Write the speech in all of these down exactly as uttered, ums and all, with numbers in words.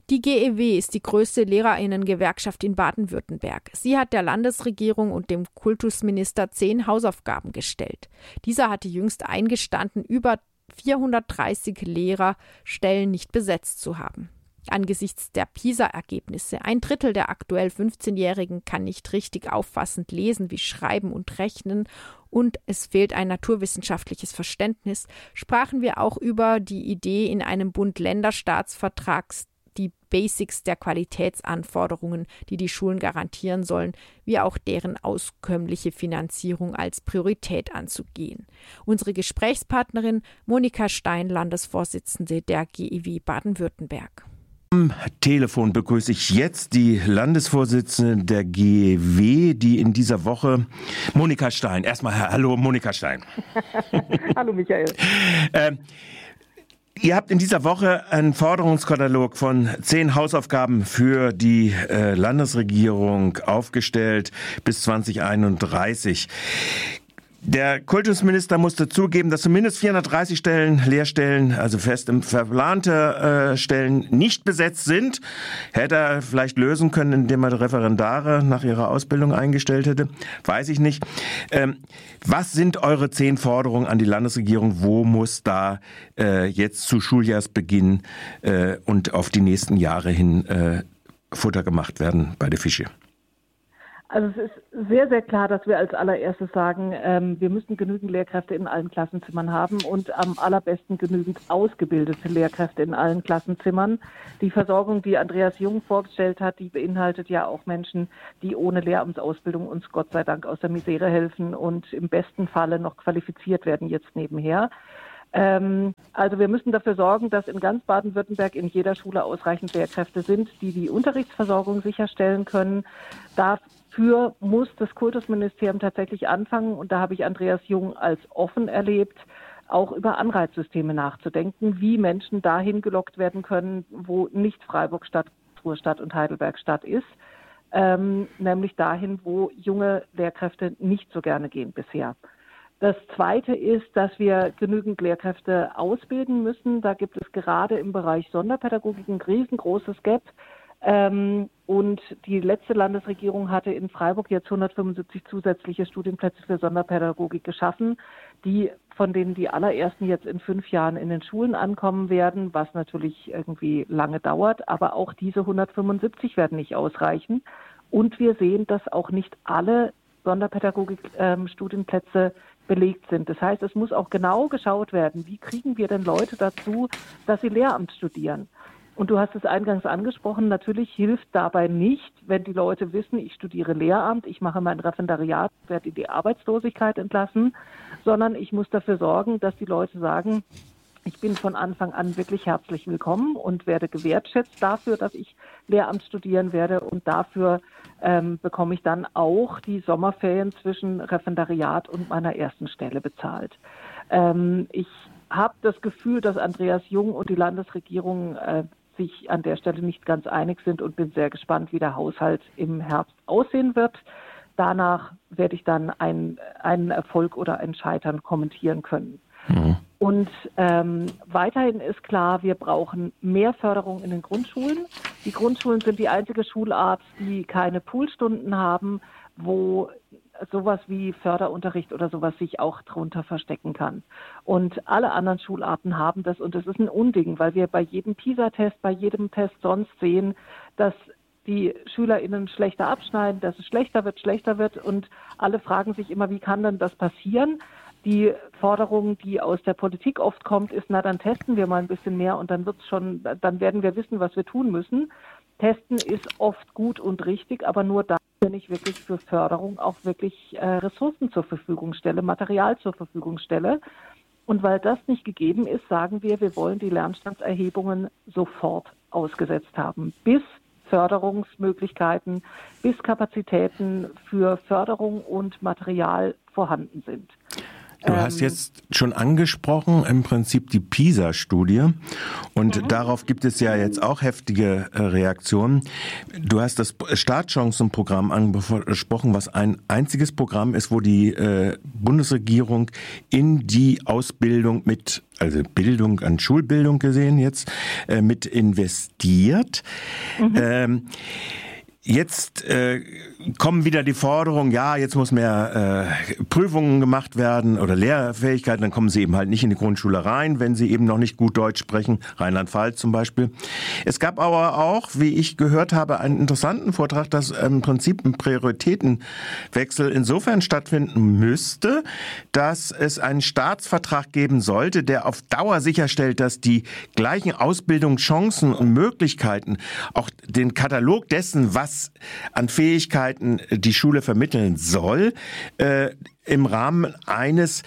Die G E W ist die größte Lehrerinnengewerkschaft in Baden-Württemberg. Sie hat der Landesregierung und dem Kultusminister zehn Hausaufgaben gestellt. Dieser hatte jüngst eingestanden, über vierhundertdreißig Lehrerstellen nicht besetzt zu haben. Angesichts der PISA-Ergebnisse, ein Drittel der aktuell fünfzehnjährigen kann nicht richtig auffassend lesen wie schreiben und rechnen und es fehlt ein naturwissenschaftliches Verständnis, sprachen wir auch über die Idee, in einem Bund-Länder-Staatsvertrag die Basics der Qualitätsanforderungen, die die Schulen garantieren sollen, wie auch deren auskömmliche Finanzierung als Priorität anzugehen. Unsere Gesprächspartnerin Monika Stein, Landesvorsitzende der G E W Baden-Württemberg. Am Telefon begrüße ich jetzt die Landesvorsitzende der G E W, die in dieser Woche, Monika Stein. Erstmal hallo Monika Stein. Hallo Michael. äh, Ihr habt in dieser Woche einen Forderungskatalog von zehn Hausaufgaben für die äh, Landesregierung aufgestellt bis zwanzig einunddreißig. Der Kultusminister musste zugeben, dass zumindest vierhundertdreißig Stellen, Lehrstellen, also fest im verplante äh, Stellen nicht besetzt sind. Hätte er vielleicht lösen können, indem er Referendare nach ihrer Ausbildung eingestellt hätte. Weiß ich nicht. Ähm, was sind eure zehn Forderungen an die Landesregierung? Wo muss da äh, jetzt zu Schuljahrsbeginn äh, und auf die nächsten Jahre hin äh, Futter gemacht werden bei der Fische? Also es ist sehr, sehr klar, dass wir als allererstes sagen, ähm, wir müssen genügend Lehrkräfte in allen Klassenzimmern haben und am allerbesten genügend ausgebildete Lehrkräfte in allen Klassenzimmern. Die Versorgung, die Andreas Jung vorgestellt hat, die beinhaltet ja auch Menschen, die ohne Lehramtsausbildung uns Gott sei Dank aus der Misere helfen und im besten Falle noch qualifiziert werden jetzt nebenher. Ähm, also wir müssen dafür sorgen, dass in ganz Baden-Württemberg in jeder Schule ausreichend Lehrkräfte sind, die die Unterrichtsversorgung sicherstellen können. Dafür muss das Kultusministerium tatsächlich anfangen, und da habe ich Andreas Jung als offen erlebt, auch über Anreizsysteme nachzudenken, wie Menschen dahin gelockt werden können, wo nicht Freiburg Stadt, Ruhrstadt und Heidelberg Stadt ist, ähm, nämlich dahin, wo junge Lehrkräfte nicht so gerne gehen bisher. Das Zweite ist, dass wir genügend Lehrkräfte ausbilden müssen. Da gibt es gerade im Bereich Sonderpädagogik ein riesengroßes Gap. Ähm, und die letzte Landesregierung hatte in Freiburg jetzt hundertfünfundsiebzig zusätzliche Studienplätze für Sonderpädagogik geschaffen, die von denen die allerersten jetzt in fünf Jahren in den Schulen ankommen werden, was natürlich irgendwie lange dauert. Aber auch diese hundertfünfundsiebzig werden nicht ausreichen. Und wir sehen, dass auch nicht alle Sonderpädagogik-Studienplätze ähm, belegt sind. Das heißt, es muss auch genau geschaut werden, wie kriegen wir denn Leute dazu, dass sie Lehramt studieren. Und du hast es eingangs angesprochen, natürlich hilft dabei nicht, wenn die Leute wissen, ich studiere Lehramt, ich mache mein Referendariat, werde in die Arbeitslosigkeit entlassen, sondern ich muss dafür sorgen, dass die Leute sagen, ich bin von Anfang an wirklich herzlich willkommen und werde gewertschätzt dafür, dass ich Lehramt studieren werde, und dafür ähm, bekomme ich dann auch die Sommerferien zwischen Referendariat und meiner ersten Stelle bezahlt. Ähm, ich habe das Gefühl, dass Andreas Jung und die Landesregierung äh, sich an der Stelle nicht ganz einig sind und bin sehr gespannt, wie der Haushalt im Herbst aussehen wird. Danach werde ich dann ein, einen Erfolg oder ein Scheitern kommentieren können. Mhm. Und ähm, weiterhin ist klar, wir brauchen mehr Förderung in den Grundschulen. Die Grundschulen sind die einzige Schulart, die keine Poolstunden haben, wo sowas wie Förderunterricht oder sowas sich auch drunter verstecken kann. Und alle anderen Schularten haben das, und das ist ein Unding, weil wir bei jedem PISA-Test, bei jedem Test sonst sehen, dass die SchülerInnen schlechter abschneiden, dass es schlechter wird, schlechter wird, und alle fragen sich immer, wie kann denn das passieren? Die Forderung, die aus der Politik oft kommt, ist, na, dann testen wir mal ein bisschen mehr und dann wird's schon, dann werden wir wissen, was wir tun müssen. Testen ist oft gut und richtig, aber nur dann, wenn ich wirklich für Förderung auch wirklich äh, Ressourcen zur Verfügung stelle, Material zur Verfügung stelle. Und weil das nicht gegeben ist, sagen wir, wir wollen die Lernstandserhebungen sofort ausgesetzt haben, bis Förderungsmöglichkeiten, bis Kapazitäten für Förderung und Material vorhanden sind. Du hast jetzt schon angesprochen, im Prinzip die PISA-Studie, und mhm. darauf gibt es ja jetzt auch heftige Reaktionen. Du hast das Startchancenprogramm angesprochen, was ein einziges Programm ist, wo die äh, Bundesregierung in die Ausbildung mit also Bildung, an Schulbildung gesehen jetzt, äh, mit investiert. Mhm. Ähm, Jetzt äh, kommen wieder die Forderungen, ja, jetzt muss mehr äh, Prüfungen gemacht werden oder Lehrfähigkeiten, dann kommen sie eben halt nicht in die Grundschule rein, wenn sie eben noch nicht gut Deutsch sprechen, Rheinland-Pfalz zum Beispiel. Es gab aber auch, wie ich gehört habe, einen interessanten Vortrag, dass im Prinzip ein Prioritätenwechsel insofern stattfinden müsste, dass es einen Staatsvertrag geben sollte, der auf Dauer sicherstellt, dass die gleichen Ausbildungschancen und Möglichkeiten, auch den Katalog dessen, was an Fähigkeiten die Schule vermitteln soll, äh, im Rahmen eines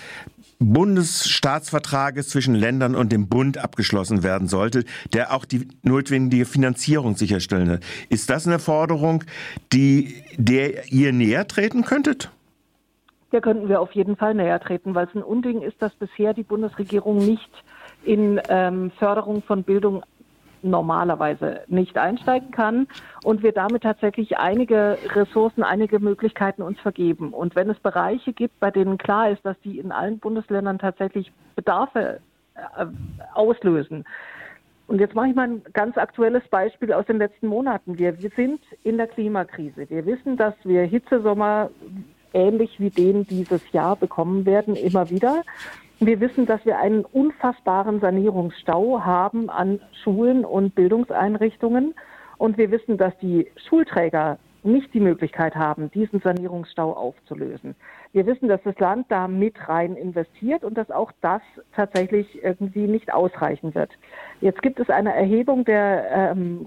Bundesstaatsvertrages zwischen Ländern und dem Bund abgeschlossen werden sollte, der auch die notwendige Finanzierung sicherstellen will. Ist das eine Forderung, die, der ihr näher treten könntet? Der könnten wir auf jeden Fall näher treten, weil es ein Unding ist, dass bisher die Bundesregierung nicht in ähm, Förderung von Bildung normalerweise nicht einsteigen kann und wir damit tatsächlich einige Ressourcen, einige Möglichkeiten uns vergeben. Und wenn es Bereiche gibt, bei denen klar ist, dass die in allen Bundesländern tatsächlich Bedarfe äh, auslösen. Und jetzt mache ich mal ein ganz aktuelles Beispiel aus den letzten Monaten. Wir, wir sind in der Klimakrise. Wir wissen, dass wir Hitzesommer ähnlich wie den dieses Jahr bekommen werden, immer wieder. Wir wissen, dass wir einen unfassbaren Sanierungsstau haben an Schulen und Bildungseinrichtungen. Und wir wissen, dass die Schulträger nicht die Möglichkeit haben, diesen Sanierungsstau aufzulösen. Wir wissen, dass das Land da mit rein investiert und dass auch das tatsächlich irgendwie nicht ausreichen wird. Jetzt gibt es eine Erhebung der ähm,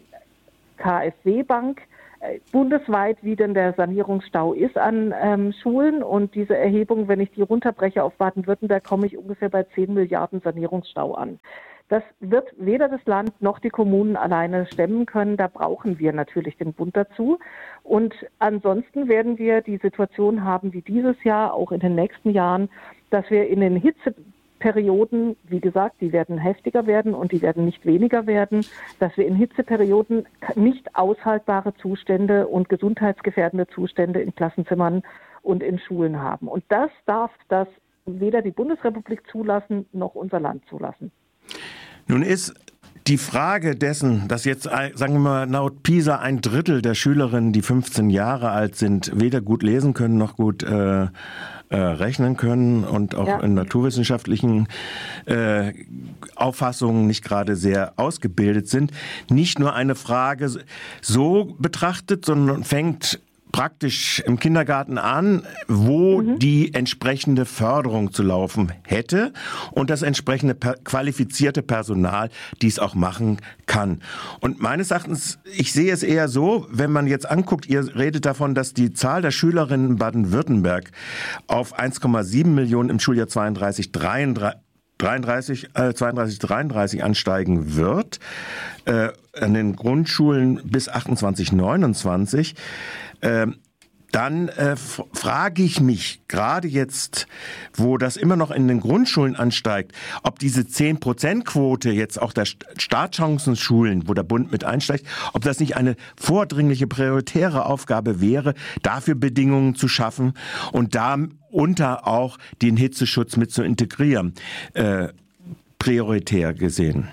KfW-Bank, bundesweit, wie denn der Sanierungsstau ist an ähm, Schulen. Und diese Erhebung, wenn ich die runterbreche auf Baden-Württemberg, komme ich ungefähr bei zehn Milliarden Sanierungsstau an. Das wird weder das Land noch die Kommunen alleine stemmen können. Da brauchen wir natürlich den Bund dazu. Und ansonsten werden wir die Situation haben wie dieses Jahr, auch in den nächsten Jahren, dass wir in den Hitze Perioden, wie gesagt, die werden heftiger werden und die werden nicht weniger werden, dass wir in Hitzeperioden nicht aushaltbare Zustände und gesundheitsgefährdende Zustände in Klassenzimmern und in Schulen haben. Und das darf das weder die Bundesrepublik zulassen, noch unser Land zulassen. Nun ist die Frage dessen, dass jetzt, sagen wir mal, laut PISA ein Drittel der Schülerinnen, die fünfzehn Jahre alt sind, weder gut lesen können noch gut äh, äh, rechnen können und auch ja. in naturwissenschaftlichen äh, Auffassungen nicht gerade sehr ausgebildet sind, nicht nur eine Frage so betrachtet, sondern fängt praktisch im Kindergarten an, wo mhm. die entsprechende Förderung zu laufen hätte und das entsprechende per- qualifizierte Personal dies auch machen kann. Und meines Erachtens, ich sehe es eher so, wenn man jetzt anguckt, ihr redet davon, dass die Zahl der Schülerinnen in Baden-Württemberg auf eins Komma sieben Millionen im Schuljahr zweiunddreißig dreiunddreißig äh, zweiunddreißig, dreiunddreißig ansteigen wird, äh, an den Grundschulen bis achtundzwanzig, neunundzwanzig, äh, dann äh, f- frage ich mich, gerade jetzt, wo das immer noch in den Grundschulen ansteigt, ob diese zehn Prozent Quote jetzt auch der Startchancenschulen, wo der Bund mit einsteigt, ob das nicht eine vordringliche, prioritäre Aufgabe wäre, dafür Bedingungen zu schaffen und darunter auch den Hitzeschutz mit zu integrieren, äh, prioritär gesehen.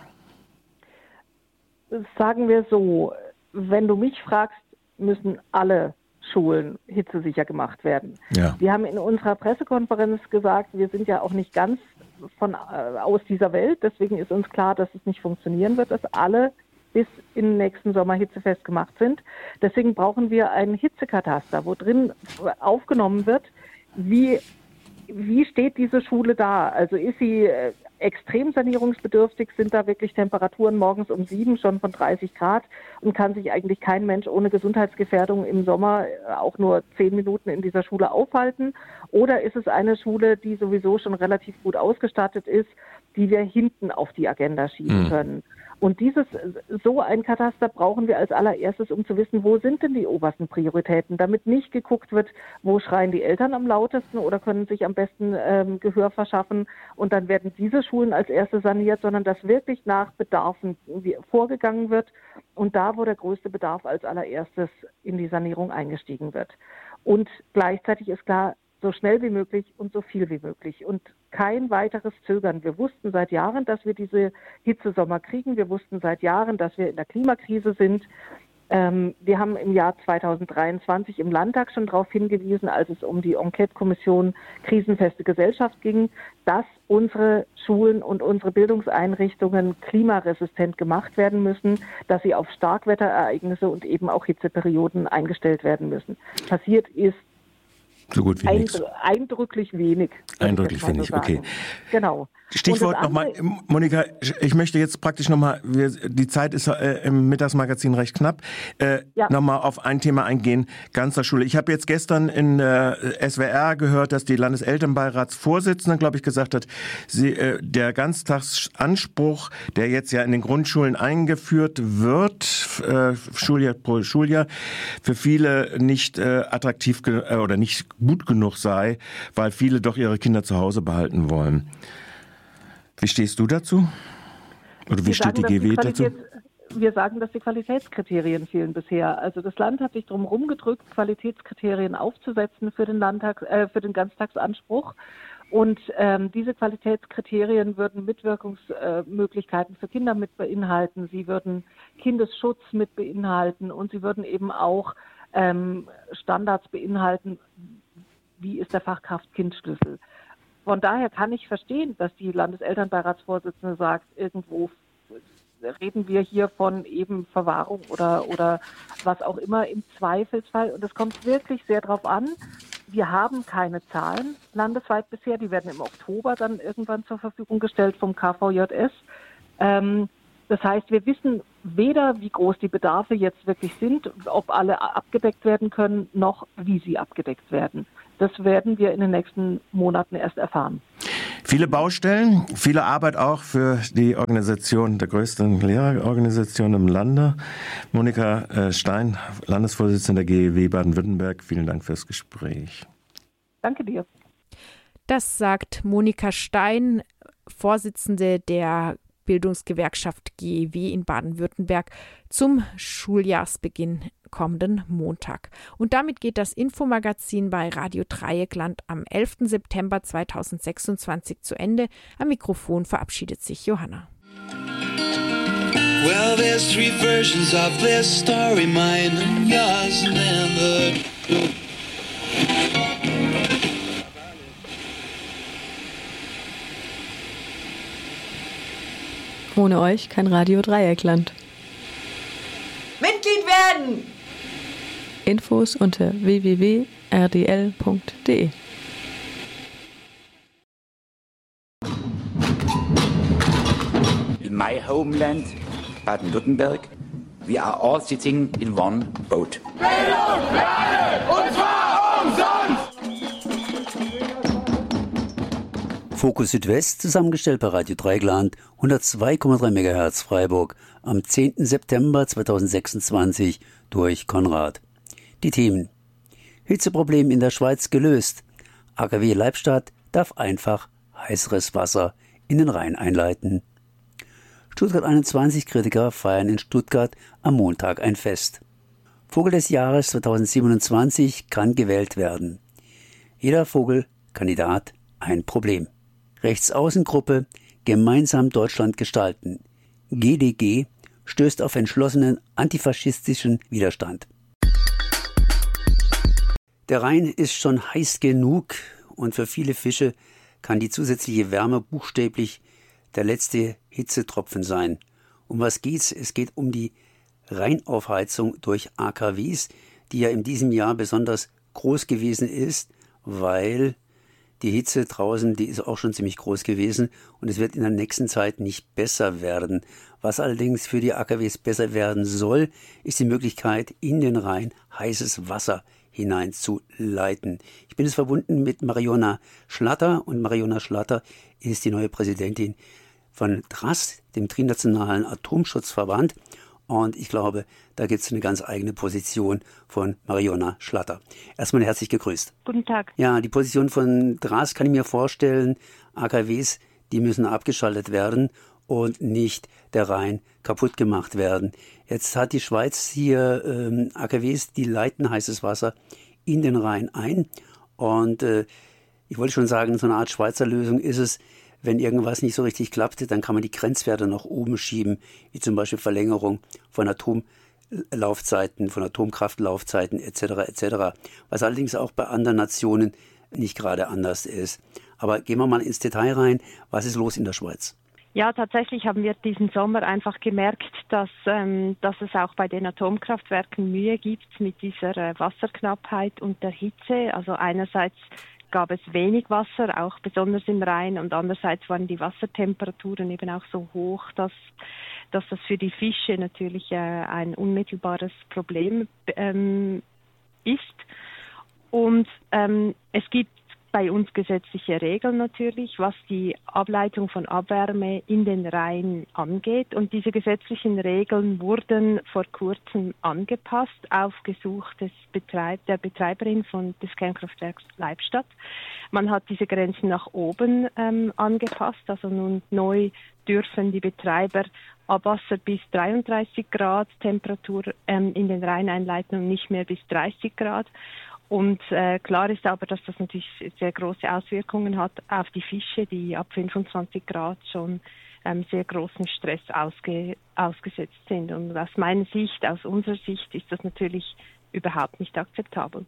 Sagen wir so, wenn du mich fragst, müssen alle Schulen hitzesicher gemacht werden. Ja. Wir haben in unserer Pressekonferenz gesagt, wir sind ja auch nicht ganz von äh, aus dieser Welt, deswegen ist uns klar, dass es nicht funktionieren wird, dass alle bis in den nächsten Sommer hitzefest gemacht sind. Deswegen brauchen wir einen Hitzekataster, wo drin aufgenommen wird, wie Wie steht diese Schule da? Also ist sie äh, extrem sanierungsbedürftig? Sind da wirklich Temperaturen morgens um sieben schon von dreißig Grad und kann sich eigentlich kein Mensch ohne Gesundheitsgefährdung im Sommer äh, auch nur zehn Minuten in dieser Schule aufhalten? Oder ist es eine Schule, die sowieso schon relativ gut ausgestattet ist, die wir hinten auf die Agenda schieben mhm. können? Und dieses, so ein Kataster brauchen wir als allererstes, um zu wissen, wo sind denn die obersten Prioritäten, damit nicht geguckt wird, wo schreien die Eltern am lautesten oder können sich am besten ähm, Gehör verschaffen und dann werden diese Schulen als erste saniert, sondern dass wirklich nach Bedarfen vorgegangen wird und da, wo der größte Bedarf als allererstes in die Sanierung eingestiegen wird. Und gleichzeitig ist klar, so schnell wie möglich und so viel wie möglich und kein weiteres Zögern. Wir wussten seit Jahren, dass wir diese Hitzesommer kriegen. Wir wussten seit Jahren, dass wir in der Klimakrise sind. Ähm, wir haben im Jahr zweitausenddreiundzwanzig im Landtag schon darauf hingewiesen, als es um die Enquete-Kommission Krisenfeste Gesellschaft ging, dass unsere Schulen und unsere Bildungseinrichtungen klimaresistent gemacht werden müssen, dass sie auf Starkwetterereignisse und eben auch Hitzeperioden eingestellt werden müssen. Passiert ist so gut wie nichts. Eindrücklich wenig. Eindrücklich wenig, so okay. Genau. Stichwort nochmal, Monika, ich möchte jetzt praktisch nochmal, die Zeit ist äh, im Mittagsmagazin recht knapp, äh, ja. nochmal auf ein Thema eingehen, Ganztagsschule. Ich habe jetzt gestern in äh, S W R gehört, dass die Landeselternbeiratsvorsitzende, glaube ich, gesagt hat, sie, äh, der Ganztagsanspruch, der jetzt ja in den Grundschulen eingeführt wird, äh, Schuljahr pro Schuljahr, für viele nicht äh, attraktiv ge- äh, oder nicht gut genug sei, weil viele doch ihre Kinder zu Hause behalten wollen. Wie stehst du dazu? Oder wie wir steht sagen, die G W dazu? Wir sagen, dass die Qualitätskriterien fehlen bisher. Also das Land hat sich drum rumgedrückt, Qualitätskriterien aufzusetzen für den Landtag, äh, für den Ganztagsanspruch. Und ähm, diese Qualitätskriterien würden Mitwirkungsmöglichkeiten äh, für Kinder mit beinhalten. Sie würden Kindesschutz mit beinhalten und sie würden eben auch ähm, Standards beinhalten. Wie ist der Fachkraft-Kind-Schlüssel? Von daher kann ich verstehen, dass die Landeselternbeiratsvorsitzende sagt, irgendwo reden wir hier von eben Verwahrung oder, oder was auch immer im Zweifelsfall. Und es kommt wirklich sehr darauf an. Wir haben keine Zahlen landesweit bisher. Die werden im Oktober dann irgendwann zur Verfügung gestellt vom K V J S. Ähm, das heißt, wir wissen weder, wie groß die Bedarfe jetzt wirklich sind, ob alle abgedeckt werden können, noch wie sie abgedeckt werden. Das werden wir in den nächsten Monaten erst erfahren. Viele Baustellen, viele Arbeit auch für die Organisation, der größten Lehrerorganisation im Lande. Monika Stein, Landesvorsitzende der G E W Baden-Württemberg, vielen Dank fürs Gespräch. Danke dir. Das sagt Monika Stein, Vorsitzende der Bildungsgewerkschaft G E W in Baden-Württemberg zum Schuljahrsbeginn kommenden Montag. Und damit geht das Infomagazin bei Radio Dreieckland am elften September zweitausendsechsundzwanzig zu Ende. Am Mikrofon verabschiedet sich Johanna. Well, there's three versions of this story, mine and yours and then the... Ohne euch kein Radio Dreieckland. Mitglied werden! Infos unter w w w punkt r d l punkt d e. In my homeland, Baden-Württemberg, we are all sitting in one boat. Bildung für alle, und zwar umsonst! Fokus Südwest, zusammengestellt bei Radio Dreieckland, hundertzwei Komma drei Megahertz Freiburg, am zehnten September zweitausendsechsundzwanzig durch Konrad. Die Themen: Hitzeproblem in der Schweiz gelöst. A K W Leibstadt darf einfach heißeres Wasser in den Rhein einleiten. Stuttgart einundzwanzig Kritiker feiern in Stuttgart am Montag ein Fest. Vogel des Jahres zweitausendsiebenundzwanzig kann gewählt werden. Jeder Vogelkandidat ein Problem. Rechtsaußengruppe Gemeinsam Deutschland gestalten. G D G stößt auf entschlossenen antifaschistischen Widerstand. Der Rhein ist schon heiß genug und für viele Fische kann die zusätzliche Wärme buchstäblich der letzte Hitzetropfen sein. Um was geht's? Es geht um die Rheinaufheizung durch A K Ws, die ja in diesem Jahr besonders groß gewesen ist, weil die Hitze draußen, die ist auch schon ziemlich groß gewesen und es wird in der nächsten Zeit nicht besser werden. Was allerdings für die A K Ws besser werden soll, ist die Möglichkeit, in den Rhein heißes Wasser hineinzuleiten. Ich bin jetzt verbunden mit Mariona Schlatter und Mariona Schlatter ist die neue Präsidentin von D R A S, dem Trinationalen Atomschutzverband. Und ich glaube, da gibt es eine ganz eigene Position von Mariona Schlatter. Erstmal herzlich gegrüßt. Guten Tag. Ja, die Position von D R A S kann ich mir vorstellen, A K Ws, die müssen abgeschaltet werden und nicht der Rhein kaputt gemacht werden. Jetzt hat die Schweiz hier ähm, A K Ws, die leiten heißes Wasser in den Rhein ein Und äh, ich wollte schon sagen, so eine Art Schweizer Lösung ist es, wenn irgendwas nicht so richtig klappt, dann kann man die Grenzwerte nach oben schieben, wie zum Beispiel Verlängerung von Atomlaufzeiten, von Atomkraftlaufzeiten et cetera et cetera. Was allerdings auch bei anderen Nationen nicht gerade anders ist. Aber gehen wir mal ins Detail rein. Was ist los in der Schweiz? Ja, tatsächlich haben wir diesen Sommer einfach gemerkt, dass, ähm, dass es auch bei den Atomkraftwerken Mühe gibt mit dieser äh, Wasserknappheit und der Hitze. Also einerseits gab es wenig Wasser, auch besonders im Rhein, und andererseits waren die Wassertemperaturen eben auch so hoch, dass, dass das für die Fische natürlich äh, ein unmittelbares Problem ähm, ist. Und ähm, es gibt bei uns gesetzliche Regeln natürlich, was die Ableitung von Abwärme in den Rhein angeht. Und diese gesetzlichen Regeln wurden vor kurzem angepasst auf Gesuch des Betreib- der Betreiberin von, des Kernkraftwerks Leibstadt. Man hat diese Grenzen nach oben ähm, angepasst. Also nun neu dürfen die Betreiber Abwasser bis dreiunddreißig Grad Temperatur ähm, in den Rhein einleiten und nicht mehr bis dreißig Grad. Und äh, klar ist aber, dass das natürlich sehr große Auswirkungen hat auf die Fische, die ab fünfundzwanzig Grad schon ähm, sehr großen Stress ausge, ausgesetzt sind. Und aus meiner Sicht, aus unserer Sicht, ist das natürlich überhaupt nicht akzeptabel.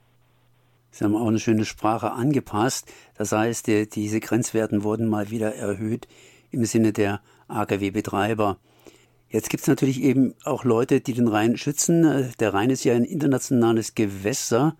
Sie haben auch eine schöne Sprache angepasst. Das heißt, die, diese Grenzwerten wurden mal wieder erhöht im Sinne der A K W-Betreiber. Jetzt gibt es natürlich eben auch Leute, die den Rhein schützen. Der Rhein ist ja ein internationales Gewässer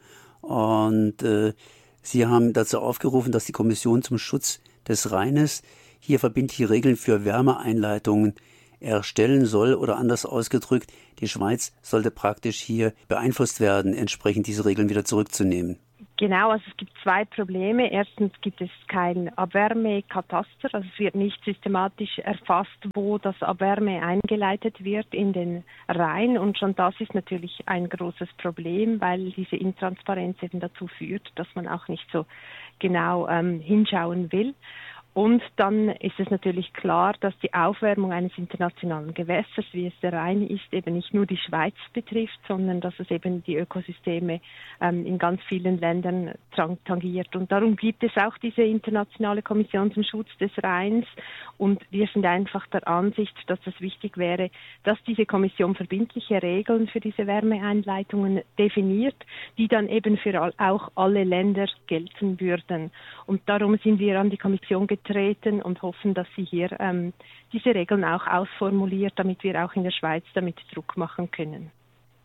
und äh, Sie haben dazu aufgerufen, dass die Kommission zum Schutz des Rheines hier verbindliche Regeln für Wärmeeinleitungen erstellen soll, oder anders ausgedrückt, die Schweiz sollte praktisch hier beeinflusst werden, entsprechend diese Regeln wieder zurückzunehmen. Genau, also es gibt zwei Probleme. Erstens gibt es kein Abwärmekataster, also es wird nicht systematisch erfasst, wo das Abwärme eingeleitet wird in den Rhein, und schon das ist natürlich ein großes Problem, weil diese Intransparenz eben dazu führt, dass man auch nicht so genau ähm, hinschauen will. Und dann ist es natürlich klar, dass die Aufwärmung eines internationalen Gewässers, wie es der Rhein ist, eben nicht nur die Schweiz betrifft, sondern dass es eben die Ökosysteme ähm, in ganz vielen Ländern tangiert. Und darum gibt es auch diese internationale Kommission zum Schutz des Rheins. Und wir sind einfach der Ansicht, dass es wichtig wäre, dass diese Kommission verbindliche Regeln für diese Wärmeeinleitungen definiert, die dann eben für all, auch alle Länder gelten würden. Und darum sind wir an die Kommission getreten und hoffen, dass sie hier ähm, diese Regeln auch ausformuliert, damit wir auch in der Schweiz damit Druck machen können.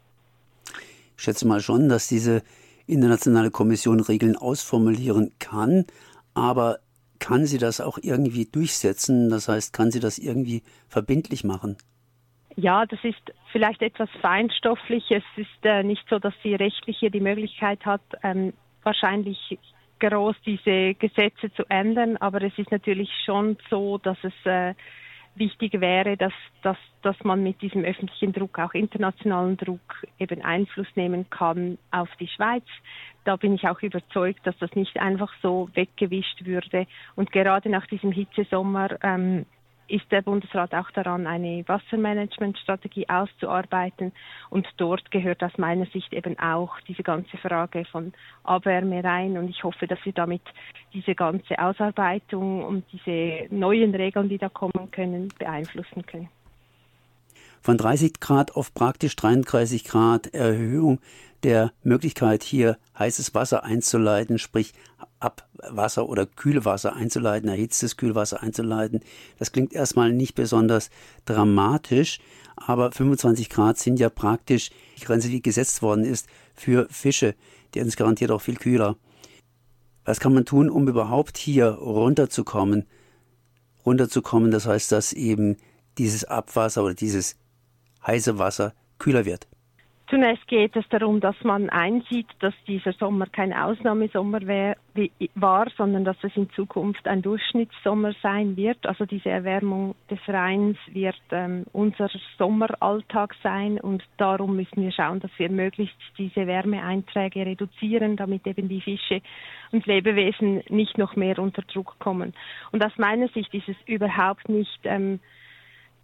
Ich schätze mal schon, dass diese internationale Kommission Regeln ausformulieren kann, aber kann sie das auch irgendwie durchsetzen? Das heißt, kann sie das irgendwie verbindlich machen? Ja, das ist vielleicht etwas feinstofflich. Es ist äh, nicht so, dass sie rechtlich hier die Möglichkeit hat, ähm, wahrscheinlich groß diese Gesetze zu ändern, aber es ist natürlich schon so, dass es äh, wichtig wäre, dass, dass, dass man mit diesem öffentlichen Druck, auch internationalen Druck, eben Einfluss nehmen kann auf die Schweiz. Da bin ich auch überzeugt, dass das nicht einfach so weggewischt würde. Und gerade nach diesem Hitzesommer ähm, ist der Bundesrat auch daran, eine Wassermanagementstrategie auszuarbeiten. Und dort gehört aus meiner Sicht eben auch diese ganze Frage von Abwärme rein. Und ich hoffe, dass wir damit diese ganze Ausarbeitung und diese neuen Regeln, die da kommen können, beeinflussen können. Von dreißig Grad auf praktisch dreiunddreißig Grad Erhöhung der Möglichkeit, hier heißes Wasser einzuleiten, sprich Abwasser oder Kühlwasser einzuleiten, erhitztes Kühlwasser einzuleiten. Das klingt erstmal nicht besonders dramatisch, aber fünfundzwanzig Grad sind ja praktisch die Grenze, die gesetzt worden ist für Fische. Die sind garantiert auch viel kühler. Was kann man tun, um überhaupt hier runterzukommen? Runterzukommen, das heißt, dass eben dieses Abwasser oder dieses heiße Wasser kühler wird. Zunächst geht es darum, dass man einsieht, dass dieser Sommer kein Ausnahmesommer wär, wie, war, sondern dass es in Zukunft ein Durchschnittssommer sein wird. Also diese Erwärmung des Rheins wird ähm, unser Sommeralltag sein, und darum müssen wir schauen, dass wir möglichst diese Wärmeeinträge reduzieren, damit eben die Fische und Lebewesen nicht noch mehr unter Druck kommen. Und aus meiner Sicht ist es überhaupt nicht ähm,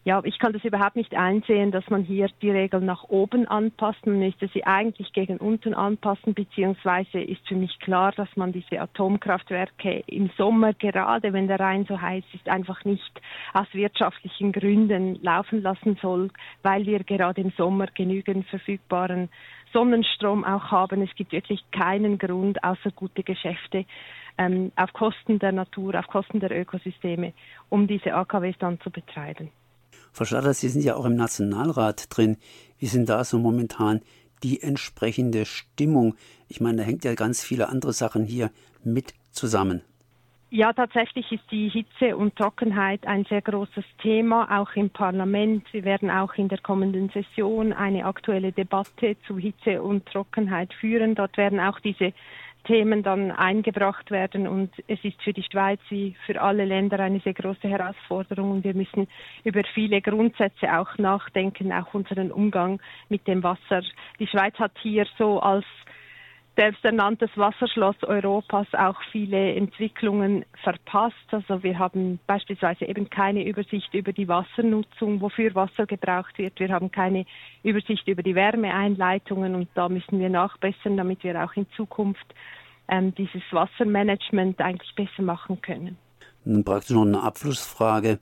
Ja, ich kann das überhaupt nicht einsehen, dass man hier die Regeln nach oben anpasst. Man müsste sie eigentlich gegen unten anpassen, beziehungsweise ist für mich klar, dass man diese Atomkraftwerke im Sommer, gerade wenn der Rhein so heiß ist, einfach nicht aus wirtschaftlichen Gründen laufen lassen soll, weil wir gerade im Sommer genügend verfügbaren Sonnenstrom auch haben. Es gibt wirklich keinen Grund, außer gute Geschäfte, ähm, auf Kosten der Natur, auf Kosten der Ökosysteme, um diese A K Ws dann zu betreiben. Frau Schlatter, Sie sind ja auch im Nationalrat drin. Wie sind da so momentan die entsprechende Stimmung? Ich meine, da hängt ja ganz viele andere Sachen hier mit zusammen. Ja, tatsächlich ist die Hitze und Trockenheit ein sehr großes Thema, auch im Parlament. Wir werden auch in der kommenden Session eine aktuelle Debatte zu Hitze und Trockenheit führen. Dort werden auch diese Themen dann eingebracht werden und es ist für die Schweiz wie für alle Länder eine sehr große Herausforderung und wir müssen über viele Grundsätze auch nachdenken, auch unseren Umgang mit dem Wasser. Die Schweiz hat hier so als selbsternanntes Wasserschloss Europas auch viele Entwicklungen verpasst. Also wir haben beispielsweise eben keine Übersicht über die Wassernutzung, wofür Wasser gebraucht wird. Wir haben keine Übersicht über die Wärmeeinleitungen und da müssen wir nachbessern, damit wir auch in Zukunft ähm, dieses Wassermanagement eigentlich besser machen können. Praktisch noch eine Abschlussfrage.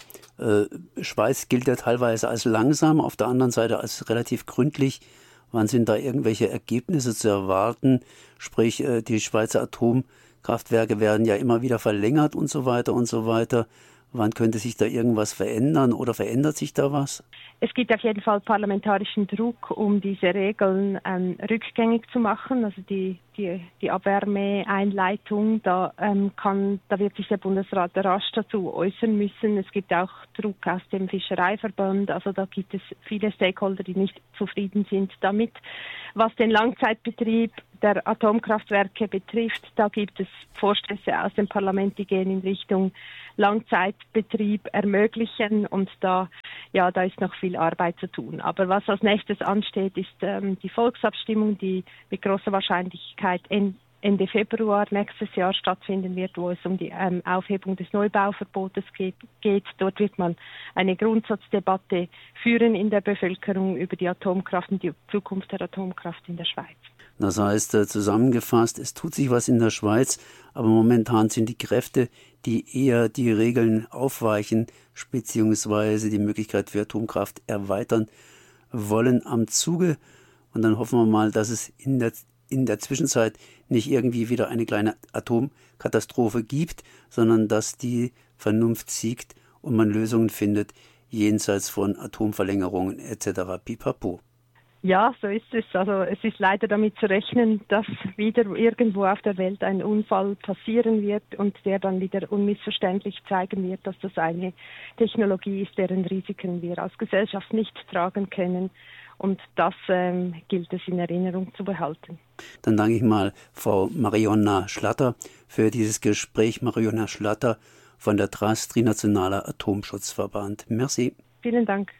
Äh, Schweiz gilt ja teilweise als langsam, auf der anderen Seite als relativ gründlich. Wann sind da irgendwelche Ergebnisse zu erwarten? Sprich, die Schweizer Atomkraftwerke werden ja immer wieder verlängert und so weiter und so weiter. Wann könnte sich da irgendwas verändern oder verändert sich da was? Es gibt auf jeden Fall parlamentarischen Druck, um diese Regeln ähm, rückgängig zu machen. Also die, die, die Abwärmeeinleitung, da, ähm, kann, da wird sich der Bundesrat rasch dazu äußern müssen. Es gibt auch Druck aus dem Fischereiverband. Also da gibt es viele Stakeholder, die nicht zufrieden sind damit. Was den Langzeitbetrieb der Atomkraftwerke betrifft, da gibt es Vorstöße aus dem Parlament, die gehen in Richtung Langzeitbetrieb ermöglichen und da, ja, da ist noch viel Arbeit zu tun. Aber was als nächstes ansteht, ist ähm, die Volksabstimmung, die mit großer Wahrscheinlichkeit en- Ende Februar nächstes Jahr stattfinden wird, wo es um die ähm, Aufhebung des Neubauverbotes geht, geht. Dort wird man eine Grundsatzdebatte führen in der Bevölkerung über die Atomkraft und die Zukunft der Atomkraft in der Schweiz. Das heißt, zusammengefasst, es tut sich was in der Schweiz, aber momentan sind die Kräfte, die eher die Regeln aufweichen, beziehungsweise die Möglichkeit für Atomkraft erweitern wollen, am Zuge. Und dann hoffen wir mal, dass es in der, in der Zwischenzeit nicht irgendwie wieder eine kleine Atomkatastrophe gibt, sondern dass die Vernunft siegt und man Lösungen findet, jenseits von Atomverlängerungen et cetera pipapo. Ja, so ist es. Also es ist leider damit zu rechnen, dass wieder irgendwo auf der Welt ein Unfall passieren wird und der dann wieder unmissverständlich zeigen wird, dass das eine Technologie ist, deren Risiken wir als Gesellschaft nicht tragen können. Und das ähm, gilt es in Erinnerung zu behalten. Dann danke ich mal Frau Marionna Schlatter für dieses Gespräch. Marionna Schlatter von der T R A S, Trinationaler Atomschutzverband. Merci. Vielen Dank.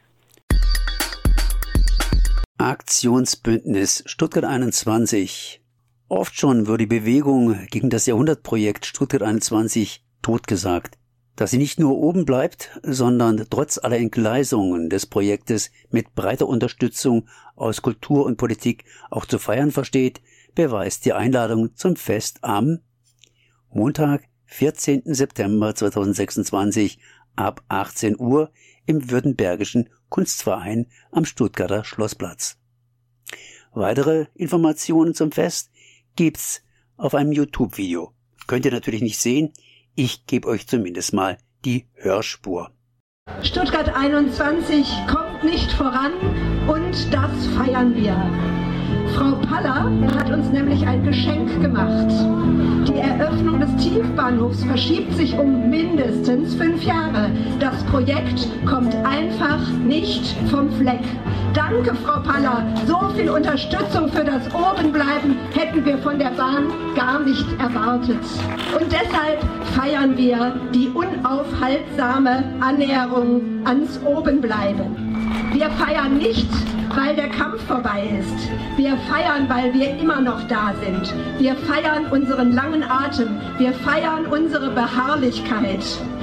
Aktionsbündnis Stuttgart einundzwanzig. Oft schon wird die Bewegung gegen das Jahrhundertprojekt Stuttgart einundzwanzig totgesagt. Dass sie nicht nur oben bleibt, sondern trotz aller Entgleisungen des Projektes mit breiter Unterstützung aus Kultur und Politik auch zu feiern versteht, beweist die Einladung zum Fest am Montag, vierzehnten September zweitausendsechsundzwanzig ab achtzehn Uhr im Württembergischen Kunstverein am Stuttgarter Schlossplatz. Weitere Informationen zum Fest gibt's auf einem YouTube-Video. Könnt ihr natürlich nicht sehen, ich gebe euch zumindest mal die Hörspur. Stuttgart einundzwanzig kommt nicht voran und das feiern wir. Frau Paller hat uns nämlich ein Geschenk gemacht. Die Eröffnung des Tiefbahnhofs verschiebt sich um mindestens fünf Jahre. Das Projekt kommt einfach nicht vom Fleck. Danke, Frau Paller. So viel Unterstützung für das Obenbleiben hätten wir von der Bahn gar nicht erwartet. Und deshalb feiern wir die unaufhaltsame Annäherung ans Obenbleiben. Wir feiern nicht, weil der Kampf vorbei ist. Wir feiern, weil wir immer noch da sind. Wir feiern unseren langen Atem. Wir feiern unsere Beharrlichkeit.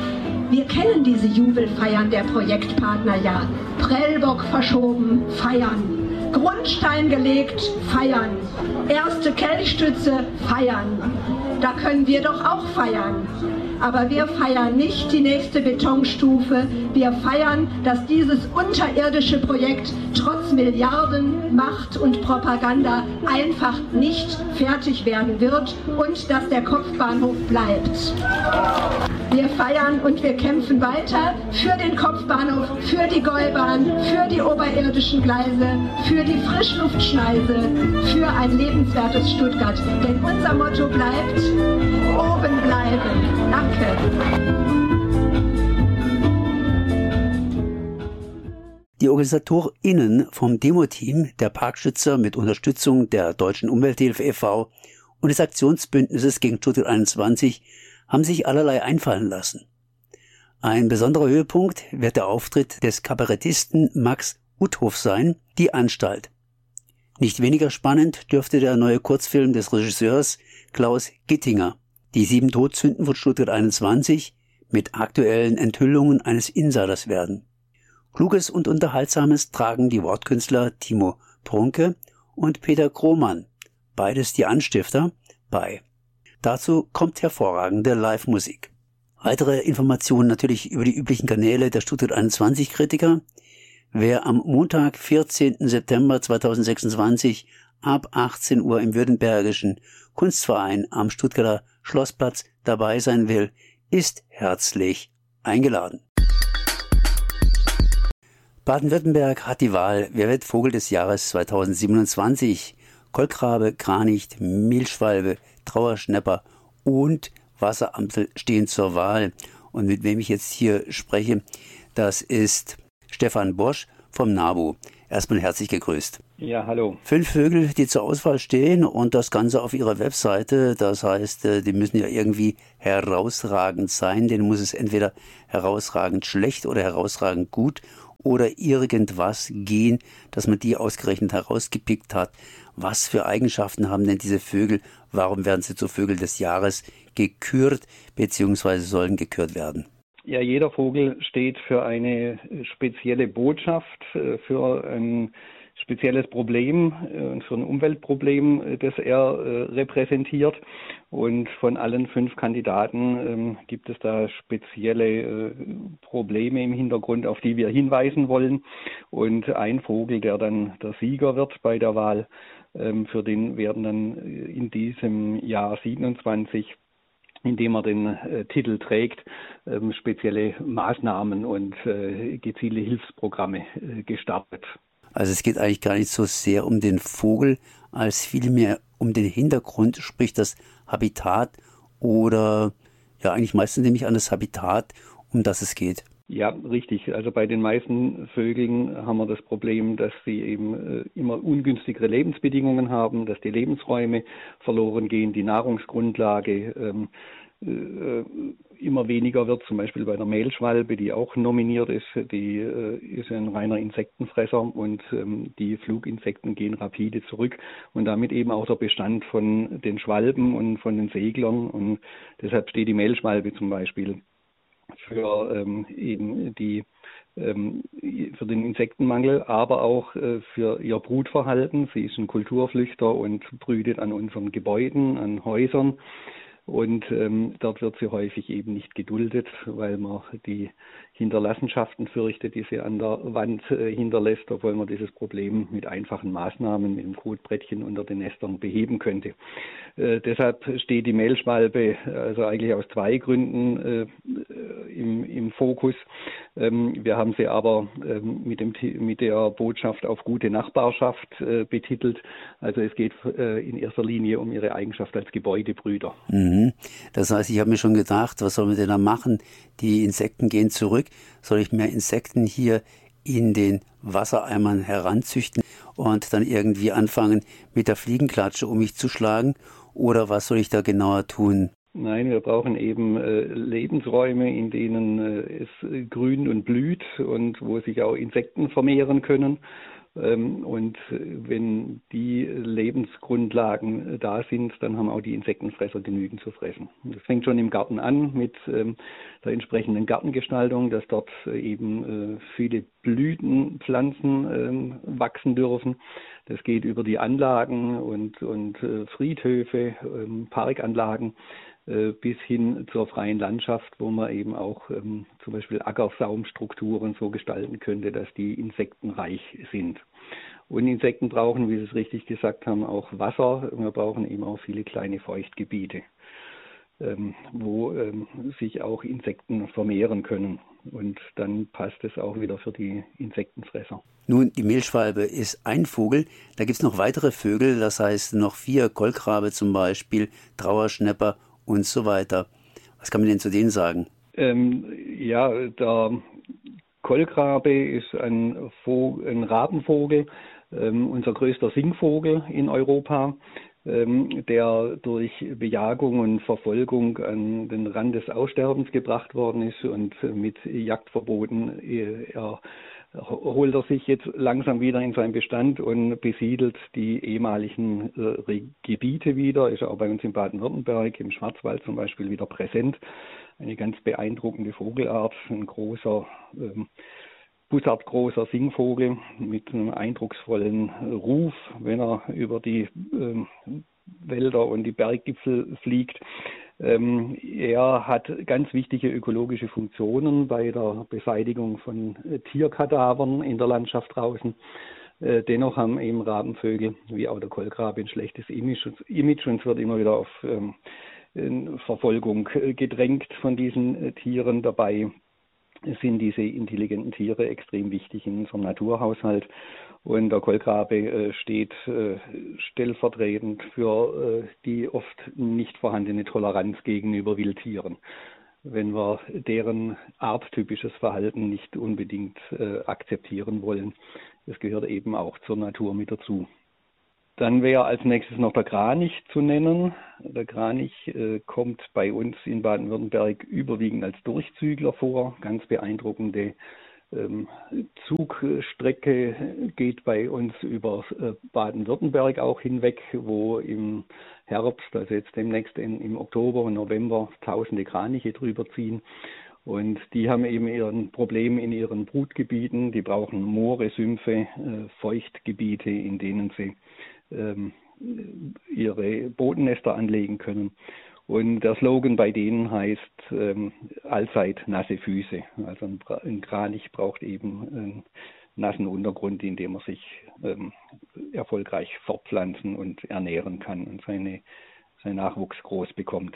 Wir kennen diese Jubelfeiern der Projektpartner ja. Prellbock verschoben, feiern. Grundstein gelegt, feiern. Erste Kelchstütze, feiern. Da können wir doch auch feiern. Aber wir feiern nicht die nächste Betonstufe. Wir feiern, dass dieses unterirdische Projekt trotz Milliarden Macht und Propaganda einfach nicht fertig werden wird und dass der Kopfbahnhof bleibt. Wir feiern und wir kämpfen weiter für den Kopfbahnhof, für die Gäubahn, für die oberirdischen Gleise, für die Frischluftschneise, für ein lebenswertes Stuttgart. Denn unser Motto bleibt, oben bleiben. Danke. Die OrganisatorInnen vom Demo-Team der Parkschützer mit Unterstützung der Deutschen Umwelthilfe e V und des Aktionsbündnisses gegen Stuttgart einundzwanzig haben sich allerlei einfallen lassen. Ein besonderer Höhepunkt wird der Auftritt des Kabarettisten Max Uthoff sein, Die Anstalt. Nicht weniger spannend dürfte der neue Kurzfilm des Regisseurs Klaus Gittinger, Die sieben Todsünden von Stuttgart einundzwanzig, mit aktuellen Enthüllungen eines Insiders werden. Kluges und Unterhaltsames tragen die Wortkünstler Timo Prunke und Peter Krohmann, beides die Anstifter, bei. Dazu kommt hervorragende Live-Musik. Weitere Informationen natürlich über die üblichen Kanäle der Stuttgart einundzwanzig Kritiker. Wer am Montag, vierzehnten September zweitausendsechsundzwanzig ab achtzehn Uhr im Württembergischen Kunstverein am Stuttgarter Schlossplatz dabei sein will, ist herzlich eingeladen. Baden-Württemberg hat die Wahl, wer wird Vogel des Jahres zweitausendsiebenundzwanzig? Kolkrabe, Kranicht, Mehlschwalbe, Trauerschnäpper und Wasseramsel stehen zur Wahl. Und mit wem ich jetzt hier spreche, das ist Stefan Bosch vom NABU. Erstmal herzlich gegrüßt. Ja, hallo. Fünf Vögel, die zur Auswahl stehen und das Ganze auf ihrer Webseite. Das heißt, die müssen ja irgendwie herausragend sein. Denen muss es entweder herausragend schlecht oder herausragend gut oder irgendwas gehen, dass man die ausgerechnet herausgepickt hat. Was für Eigenschaften haben denn diese Vögel? Warum werden sie zu Vögel des Jahres gekürt bzw. sollen gekürt werden? Ja, jeder Vogel steht für eine spezielle Botschaft, für ein spezielles Problem, für ein Umweltproblem, das er repräsentiert. Und von allen fünf Kandidaten gibt es da spezielle Probleme im Hintergrund, auf die wir hinweisen wollen. Und ein Vogel, der dann der Sieger wird bei der Wahl, für den werden dann in diesem Jahr siebenundzwanzig, indem er den äh, Titel trägt, ähm, spezielle Maßnahmen und äh, gezielte Hilfsprogramme äh, gestartet. Also es geht eigentlich gar nicht so sehr um den Vogel, als vielmehr um den Hintergrund, sprich das Habitat oder ja eigentlich meistens nämlich an das Habitat, um das es geht. Ja, richtig. Also bei den meisten Vögeln haben wir das Problem, dass sie eben äh, immer ungünstigere Lebensbedingungen haben, dass die Lebensräume verloren gehen, die Nahrungsgrundlage ähm, äh, immer weniger wird. Zum Beispiel bei der Mehlschwalbe, die auch nominiert ist, die äh, ist ein reiner Insektenfresser und ähm, die Fluginsekten gehen rapide zurück und damit eben auch der Bestand von den Schwalben und von den Seglern und deshalb steht die Mehlschwalbe zum Beispiel für ähm, eben die ähm, für den Insektenmangel, aber auch äh, für ihr Brutverhalten. Sie ist ein Kulturflüchter und brütet an unseren Gebäuden, an Häusern. Und ähm, dort wird sie häufig eben nicht geduldet, weil man die Hinterlassenschaften fürchtet, die sie an der Wand äh, hinterlässt, obwohl man dieses Problem mit einfachen Maßnahmen, mit dem Kotbrettchen unter den Nestern beheben könnte. Äh, deshalb steht die Mehlschwalbe also eigentlich aus zwei Gründen äh, im, im Fokus. Ähm, wir haben sie aber ähm, mit, dem, mit der Botschaft auf gute Nachbarschaft äh, betitelt. Also es geht äh, in erster Linie um ihre Eigenschaft als Gebäudebrüder. Mhm. Das heißt, ich habe mir schon gedacht, was sollen wir denn da machen? Die Insekten gehen zurück. Soll ich mehr Insekten hier in den Wassereimern heranzüchten und dann irgendwie anfangen, mit der Fliegenklatsche um mich zu schlagen? Oder was soll ich da genauer tun? Nein, wir brauchen eben äh, Lebensräume, in denen äh, es grünt und blüht und wo sich auch Insekten vermehren können. Und wenn die Lebensgrundlagen da sind, dann haben auch die Insektenfresser genügend zu fressen. Das fängt schon im Garten an mit der entsprechenden Gartengestaltung, dass dort eben viele Blütenpflanzen wachsen dürfen. Das geht über die Anlagen und, und Friedhöfe, Parkanlagen bis hin zur freien Landschaft, wo man eben auch ähm, zum Beispiel Ackersaumstrukturen so gestalten könnte, dass die insektenreich sind. Und Insekten brauchen, wie Sie es richtig gesagt haben, auch Wasser. Wir brauchen eben auch viele kleine Feuchtgebiete, ähm, wo ähm, sich auch Insekten vermehren können. Und dann passt es auch wieder für die Insektenfresser. Nun, die Mehlschwalbe ist ein Vogel. Da gibt es noch weitere Vögel, das heißt noch vier, Kolkrabe zum Beispiel, Trauerschnäpper und so weiter. Was kann man denn zu denen sagen? Ähm, ja, der Kolkrabe ist ein, Vogel, ein Rabenvogel, ähm, unser größter Singvogel in Europa, ähm, der durch Bejagung und Verfolgung an den Rand des Aussterbens gebracht worden ist und mit Jagdverboten er holt er sich jetzt langsam wieder in seinen Bestand und besiedelt die ehemaligen äh, Gebiete wieder. Ist auch bei uns in Baden-Württemberg, im Schwarzwald zum Beispiel, wieder präsent. Eine ganz beeindruckende Vogelart, ein großer, ähm, bussardgroßer Singvogel mit einem eindrucksvollen Ruf, wenn er über die ähm, Wälder und die Berggipfel fliegt. Ähm, er hat ganz wichtige ökologische Funktionen bei der Beseitigung von äh, Tierkadavern in der Landschaft draußen. Äh, dennoch haben eben Rabenvögel wie auch der Kolkrabe ein schlechtes Image, Image und es wird immer wieder auf ähm, Verfolgung äh, gedrängt von diesen äh, Tieren. Dabei sind diese intelligenten Tiere extrem wichtig in unserem Naturhaushalt. Und der Kolkrabe äh, steht äh, stellvertretend für äh, die oft nicht vorhandene Toleranz gegenüber Wildtieren, wenn wir deren arttypisches Verhalten nicht unbedingt äh, akzeptieren wollen. Das gehört eben auch zur Natur mit dazu. Dann wäre als nächstes noch der Kranich zu nennen. Der Kranich äh, kommt bei uns in Baden-Württemberg überwiegend als Durchzügler vor. Ganz beeindruckende ähm, Zugstrecke geht bei uns über äh, Baden-Württemberg auch hinweg, wo im Herbst, also jetzt demnächst in, im Oktober und November, tausende Kraniche drüber ziehen. Und die haben eben ihren Problem in ihren Brutgebieten. Die brauchen Moore, Sümpfe, äh, Feuchtgebiete, in denen sie ähm, ihre Bodennester anlegen können. Und der Slogan bei denen heißt ähm, allzeit nasse Füße. Also ein, ein Kranich braucht eben einen nassen Untergrund, in dem er sich ähm, erfolgreich fortpflanzen und ernähren kann und seine, seinen Nachwuchs groß bekommt.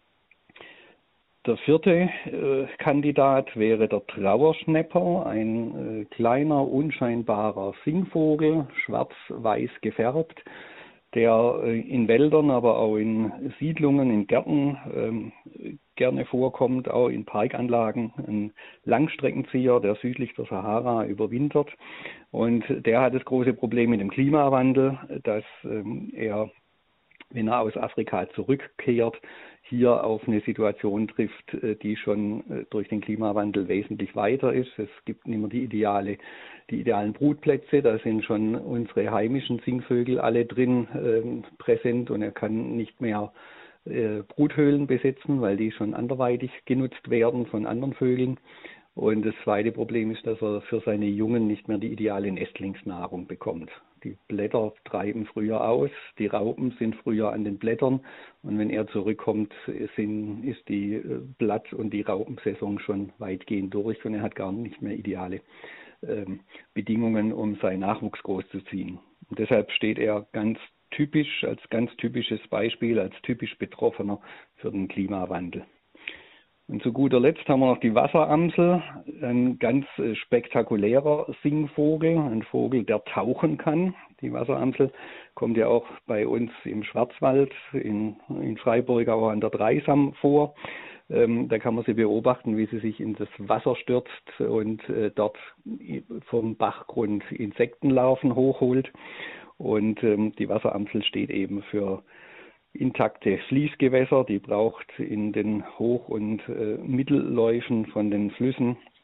Der vierte äh, Kandidat wäre der Trauerschnäpper, ein äh, kleiner, unscheinbarer Singvogel, schwarz-weiß gefärbt, der äh, in Wäldern, aber auch in Siedlungen, in Gärten ähm, gerne vorkommt, auch in Parkanlagen. Ein Langstreckenzieher, der südlich der Sahara überwintert. Und der hat das große Problem mit dem Klimawandel, dass ähm, er, wenn er aus Afrika zurückkehrt, hier auf eine Situation trifft, die schon durch den Klimawandel wesentlich weiter ist. Es gibt nicht mehr die ideale, die idealen Brutplätze, da sind schon unsere heimischen Singvögel alle drin äh, präsent und er kann nicht mehr äh, Bruthöhlen besetzen, weil die schon anderweitig genutzt werden von anderen Vögeln. Und das zweite Problem ist, dass er für seine Jungen nicht mehr die ideale Nestlingsnahrung bekommt. Die Blätter treiben früher aus, die Raupen sind früher an den Blättern und wenn er zurückkommt, sind, ist die Blatt- und die Raupensaison schon weitgehend durch und er hat gar nicht mehr ideale ähm, Bedingungen, um seinen Nachwuchs großzuziehen. Und deshalb steht er ganz typisch, als ganz typisches Beispiel, als typisch Betroffener für den Klimawandel. Und zu guter Letzt haben wir noch die Wasseramsel, ein ganz spektakulärer Singvogel, ein Vogel, der tauchen kann. Die Wasseramsel kommt ja auch bei uns im Schwarzwald, in, in Freiburg, auch an der Dreisam vor. Ähm, da kann man sie beobachten, wie sie sich in das Wasser stürzt und äh, dort vom Bachgrund Insektenlarven hochholt. Und ähm, die Wasseramsel steht eben für intakte Fließgewässer, die braucht in den Hoch- und äh, Mittelläufen von den Flüssen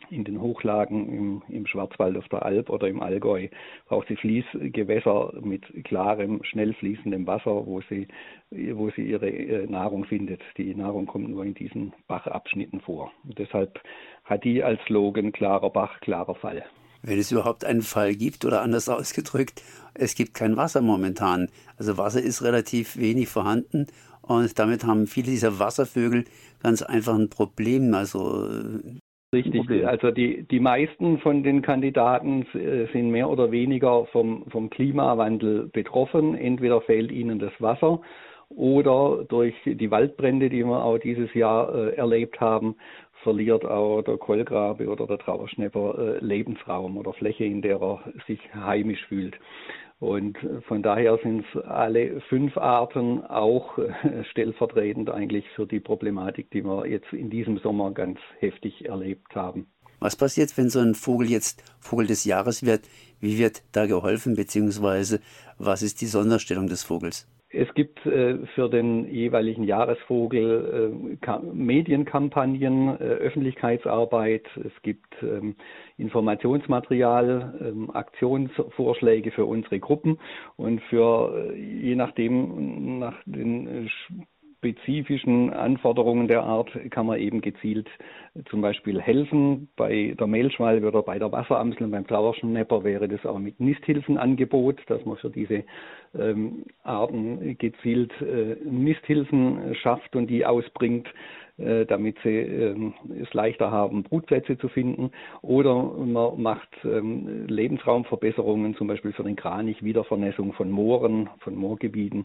in den Hochlagen im, im Schwarzwald auf der Alp oder im Allgäu braucht sie Fließgewässer mit klarem, schnell fließendem Wasser, wo sie, wo sie ihre Nahrung findet. Die Nahrung kommt nur in diesen Bachabschnitten vor. Und deshalb hat die als Slogan klarer Bach, klarer Fall. Wenn es überhaupt einen Fall gibt, oder anders ausgedrückt, es gibt kein Wasser momentan. Also Wasser ist relativ wenig vorhanden und damit haben viele dieser Wasservögel ganz einfach ein Problem. Also Richtig, Problem. Also die, die meisten von den Kandidaten sind mehr oder weniger vom, vom Klimawandel betroffen. Entweder fehlt ihnen das Wasser oder durch die Waldbrände, die wir auch dieses Jahr äh, erlebt haben, verliert auch der Kohlgrabe oder der Trauerschnäpper äh, Lebensraum oder Fläche, in der er sich heimisch fühlt. Und von daher sind es alle fünf Arten auch äh, stellvertretend eigentlich für die Problematik, die wir jetzt in diesem Sommer ganz heftig erlebt haben. Was passiert, wenn so ein Vogel jetzt Vogel des Jahres wird? Wie wird da geholfen, beziehungsweise was ist die Sonderstellung des Vogels? Es gibt äh, für den jeweiligen Jahresvogel äh, Medienkampagnen, äh, Öffentlichkeitsarbeit, es gibt ähm, Informationsmaterial, ähm, Aktionsvorschläge für unsere Gruppen und für, äh, je nachdem, nach den äh, spezifischen Anforderungen der Art kann man eben gezielt zum Beispiel helfen. Bei der Mehlschwalbe oder bei der Wasseramsel und beim Trauerschnäpper wäre das auch mit Nisthilfenangebot, dass man für diese ähm, Arten gezielt äh, Nisthilfen schafft und die ausbringt, äh, damit sie ähm, es leichter haben, Brutplätze zu finden. Oder man macht ähm, Lebensraumverbesserungen, zum Beispiel für den Kranich, Wiedervernässung von Mooren, von Moorgebieten.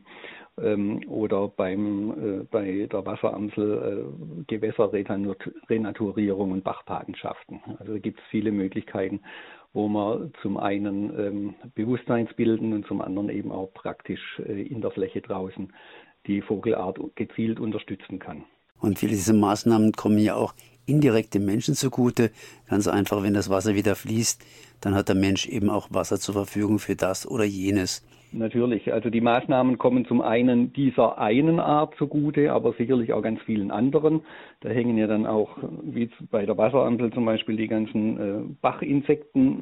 Oder beim, äh, bei der Wasseramsel äh, Gewässerrenaturierung und Bachpatenschaften. Also gibt es viele Möglichkeiten, wo man zum einen ähm, Bewusstseinsbilden und zum anderen eben auch praktisch äh, in der Fläche draußen die Vogelart gezielt unterstützen kann. Und viele dieser Maßnahmen kommen ja auch indirekt dem Menschen zugute. Ganz einfach, wenn das Wasser wieder fließt, dann hat der Mensch eben auch Wasser zur Verfügung für das oder jenes. Natürlich, also die Maßnahmen kommen zum einen dieser einen Art zugute, aber sicherlich auch ganz vielen anderen. Da hängen ja dann auch, wie bei der Wasseramsel zum Beispiel, die ganzen äh, Bachinsekten